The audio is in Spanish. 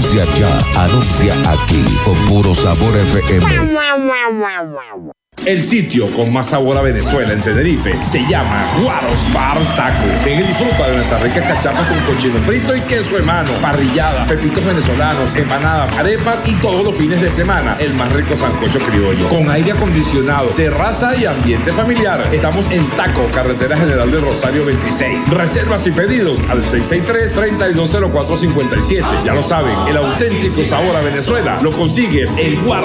Anuncia ya, anuncia aquí, con Puro Sabor FM. El sitio con más sabor a Venezuela en Tenerife se llama Guaros Bar Taco. Ven y disfruta de nuestras ricas cachapas con cochino frito y queso de mano, parrillada, pepitos venezolanos, empanadas, arepas y todos los fines de semana el más rico sancocho criollo. Con aire acondicionado, terraza y ambiente familiar. Estamos en Taco, Carretera General de Rosario 26. Reservas y pedidos al 663-320457. Ya lo saben, el auténtico sabor a Venezuela lo consigues en Guaros